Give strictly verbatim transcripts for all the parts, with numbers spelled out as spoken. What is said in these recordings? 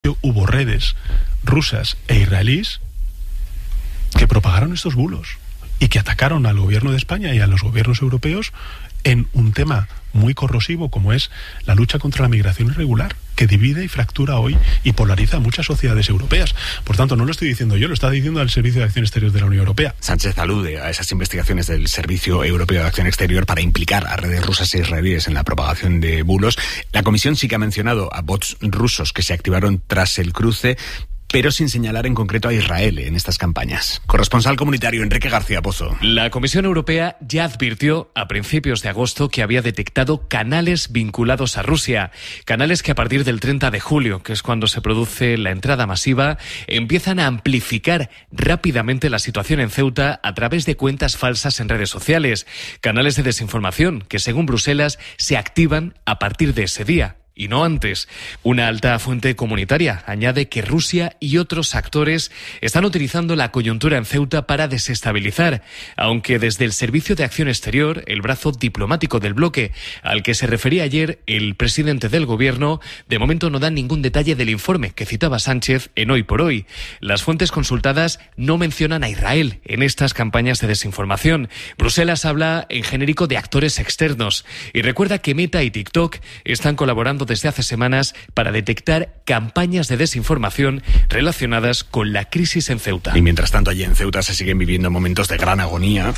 principio hubo redes rusas e israelíes que propagaron estos bulos y que atacaron al gobierno de España y a los gobiernos europeos en un tema muy corrosivo como es la lucha contra la migración irregular, que divide y fractura hoy y polariza a muchas sociedades europeas. Por tanto, no lo estoy diciendo yo, lo está diciendo el Servicio de Acción Exterior de la Unión Europea. Sánchez alude a esas investigaciones del Servicio Europeo de Acción Exterior para implicar a redes rusas e israelíes en la propagación de bulos. La Comisión sí que ha mencionado a bots rusos que se activaron tras el cruce, pero sin señalar en concreto a Israel en estas campañas. Corresponsal comunitario Enrique García Pozo. La Comisión Europea ya advirtió a principios de agosto que había detectado canales vinculados a Rusia. Canales que a partir del treinta de julio, que es cuando se produce la entrada masiva, empiezan a amplificar rápidamente la situación en Ceuta a través de cuentas falsas en redes sociales. Canales de desinformación que, según Bruselas, se activan a partir de ese día. Y no antes. Una alta fuente comunitaria añade que Rusia y otros actores están utilizando la coyuntura en Ceuta para desestabilizar, aunque desde el Servicio de Acción Exterior, el brazo diplomático del bloque, al que se refería ayer el presidente del gobierno, de momento no dan ningún detalle del informe que citaba Sánchez en Hoy por Hoy. Las fuentes consultadas no mencionan a Israel en estas campañas de desinformación. Bruselas habla en genérico de actores externos y recuerda que Meta y TikTok están colaborando desde hace semanas para detectar campañas de desinformación relacionadas con la crisis en Ceuta. Y mientras tanto, allí en Ceuta se siguen viviendo momentos de gran agonía.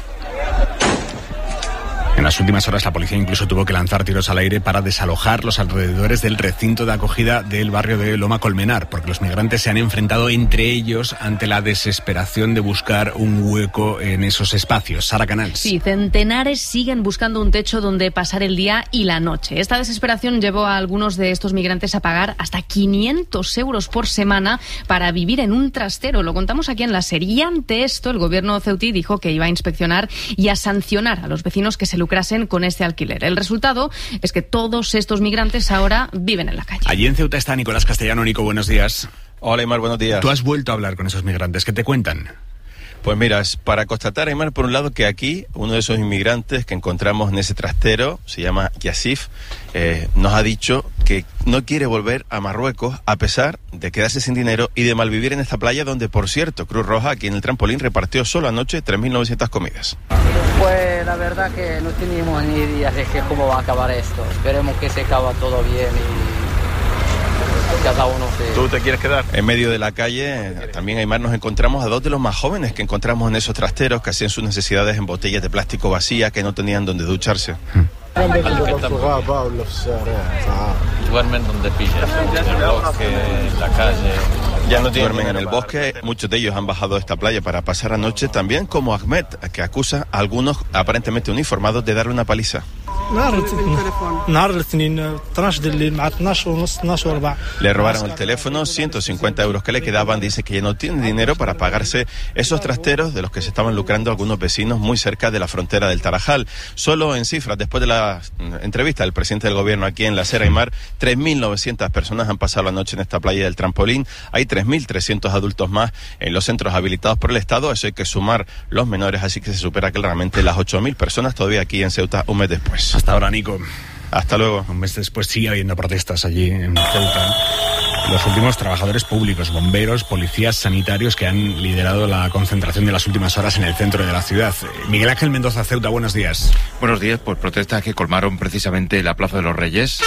En las últimas horas la policía incluso tuvo que lanzar tiros al aire para desalojar los alrededores del recinto de acogida del barrio de Loma Colmenar, porque los migrantes se han enfrentado entre ellos ante la desesperación de buscar un hueco en esos espacios. Sara Canals. Sí, centenares siguen buscando un techo donde pasar el día y la noche. Esta desesperación llevó a algunos de estos migrantes a pagar hasta quinientos euros por semana para vivir en un trastero. Lo contamos aquí en la serie. Y ante esto, el gobierno ceutí dijo que iba a inspeccionar y a sancionar a los vecinos que se lucrasen con este alquiler. El resultado es que todos estos migrantes ahora viven en la calle. Allí en Ceuta está Nicolás Castellano. Nico, buenos días. Hola, Aymar, buenos días. Tú has vuelto a hablar con esos migrantes. ¿Qué te cuentan? Pues mira, es para constatar, Aymar, por un lado, que aquí uno de esos inmigrantes que encontramos en ese trastero, se llama Yassif, eh, nos ha dicho que no quiere volver a Marruecos a pesar de quedarse sin dinero y de malvivir en esta playa donde, por cierto, Cruz Roja, aquí en el trampolín, repartió solo anoche tres mil novecientas comidas. Pues la verdad que no teníamos ni idea de que cómo va a acabar esto. Esperemos que se acaba todo bien y cada uno se... ¿Tú te quieres quedar? En medio de la calle, también, Aymar, nos encontramos a dos de los más jóvenes que encontramos en esos trasteros que hacían sus necesidades en botellas de plástico vacías, que no tenían donde ducharse. Duermen donde pillan, en el bosque, en la calle. Ya no duermen en el bosque, muchos de ellos han bajado a esta playa para pasar anoche, también como Ahmed, que acusa a algunos aparentemente uniformados de darle una paliza. Le robaron el teléfono, ciento cincuenta euros que le quedaban. Dice que ya no tiene dinero para pagarse esos trasteros de los que se estaban lucrando algunos vecinos muy cerca de la frontera del Tarajal. Solo en cifras, después de la entrevista del presidente del gobierno aquí en la Sera Aymar, tres mil novecientas personas han pasado la noche en esta playa del trampolín. Hay tres mil trescientos adultos más en los centros habilitados por el Estado. Eso hay que sumar los menores, así que se supera claramente las ocho mil personas todavía aquí en Ceuta un mes después. Hasta ahora, Nico. Hasta luego. Un mes después sigue habiendo protestas allí en Ceuta. Los últimos trabajadores públicos, bomberos, policías, sanitarios que han liderado la concentración de las últimas horas en el centro de la ciudad. Miguel Ángel Mendoza, Ceuta, buenos días. Buenos días, pues protestas que colmaron precisamente la Plaza de los Reyes,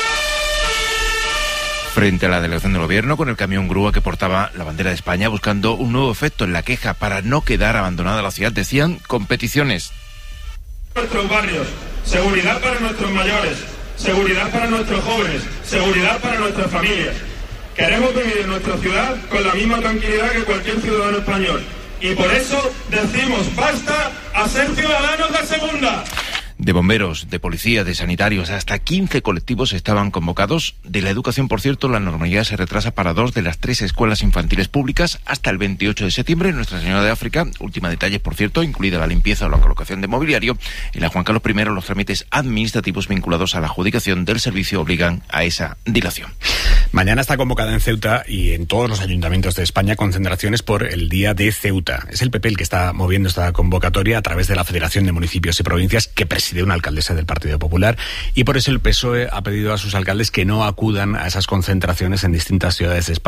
frente a la delegación del gobierno, con el camión grúa que portaba la bandera de España, buscando un nuevo efecto en la queja para no quedar abandonada la ciudad. Decían competiciones. Nuestros barrios, seguridad para nuestros mayores, seguridad para nuestros jóvenes, seguridad para nuestras familias. Queremos vivir en nuestra ciudad con la misma tranquilidad que cualquier ciudadano español. Y por eso decimos basta a ser ciudadanos de segunda. De bomberos, de policía, de sanitarios, hasta quince colectivos estaban convocados. De la educación, por cierto, la normalidad se retrasa para dos de las tres escuelas infantiles públicas hasta el veintiocho de septiembre. Nuestra Señora de África, última detalle, por cierto, incluida la limpieza o la colocación de mobiliario. En la Juan Carlos primero, los trámites administrativos vinculados a la adjudicación del servicio obligan a esa dilación. Mañana está convocada en Ceuta y en todos los ayuntamientos de España concentraciones por el Día de Ceuta. Es el P P el que está moviendo esta convocatoria a través de la Federación de Municipios y Provincias, que preside una alcaldesa del Partido Popular, y por eso el P S O E ha pedido a sus alcaldes que no acudan a esas concentraciones en distintas ciudades de España.